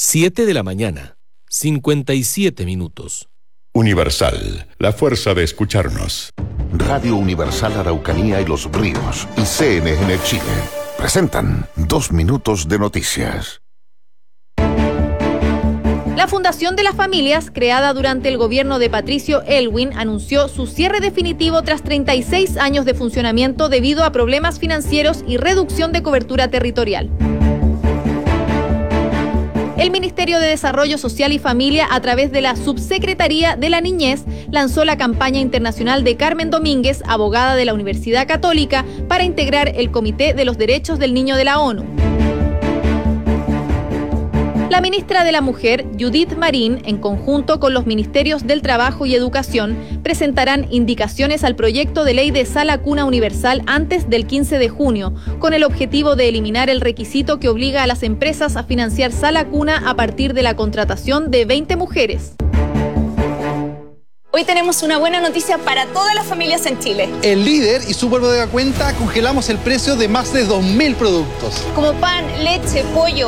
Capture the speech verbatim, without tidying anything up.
siete de la mañana, cincuenta y siete minutos. Universal, la fuerza de escucharnos. Radio Universal Araucanía y Los Ríos y C N N Chile presentan Dos Minutos de Noticias. La Fundación de las Familias, creada durante el gobierno de Patricio Aylwin, anunció su cierre definitivo tras treinta y seis años de funcionamiento debido a problemas financieros y reducción de cobertura territorial. El Ministerio de Desarrollo Social y Familia, a través de la Subsecretaría de la Niñez, lanzó la campaña internacional de Carmen Domínguez, abogada de la Universidad Católica, para integrar el Comité de los Derechos del Niño de la ONU. La ministra de la Mujer, Judith Marín, en conjunto con los ministerios del Trabajo y Educación, presentarán indicaciones al proyecto de ley de Sala Cuna Universal antes del quince de junio, con el objetivo de eliminar el requisito que obliga a las empresas a financiar Sala Cuna a partir de la contratación de veinte mujeres. Hoy tenemos una buena noticia para todas las familias en Chile. En Líder y Superbodega Cuenta congelamos el precio de más de dos mil productos. Como pan, leche, pollo,